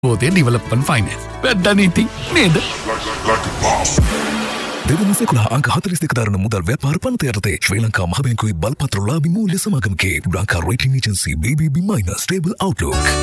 development finance. වැඩනීති නේද? දෙවන සෙකුණා අංක 42 දරන මුදල් ව්‍යාපාර පනත යටතේ ශ්‍රී ලංකා මහ බැංකුවේ බලපත්‍රලාභී මූල්‍ය සමාගමකේ Lanka rating agency BBB- stable outlook